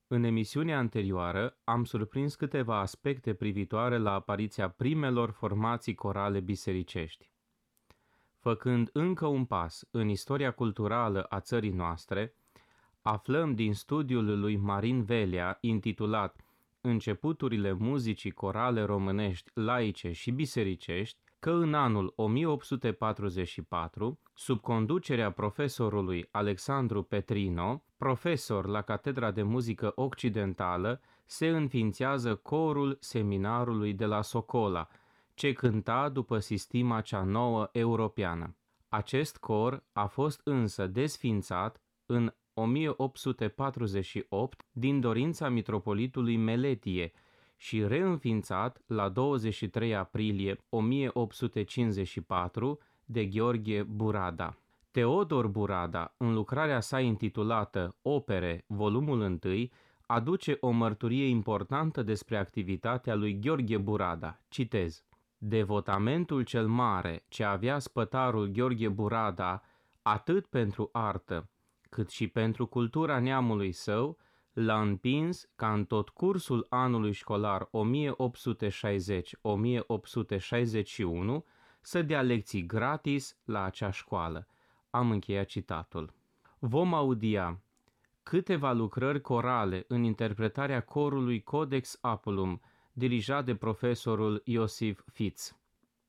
În emisiunea anterioară am surprins câteva aspecte privitoare la apariția primelor formații corale bisericești. Făcând încă un pas în istoria culturală a țării noastre, aflăm din studiul lui Marin Velea, intitulat Începuturile muzicii corale românești laice și bisericești, că în anul 1844, sub conducerea profesorului Alexandru Petrino, profesor la Catedra de Muzică Occidentală, se înființează corul seminarului de la Socola, ce cânta după sistima cea nouă europeană. Acest cor a fost însă desființat în 1848 din dorința mitropolitului Meletie și reînființat la 23 aprilie 1854 de Gheorghe Burada. Teodor Burada, în lucrarea sa intitulată Opere, volumul 1, aduce o mărturie importantă despre activitatea lui Gheorghe Burada. Citez: devotamentul cel mare ce avea spătarul Gheorghe Burada, atât pentru artă, cât și pentru cultura neamului său, l-a împins ca în tot cursul anului școlar 1860-1861 să dea lecții gratis la acea școală. Am încheiat citatul. Vom audia câteva lucrări corale în interpretarea corului Codex Apulum, dirijat de profesorul Iosif Fitz.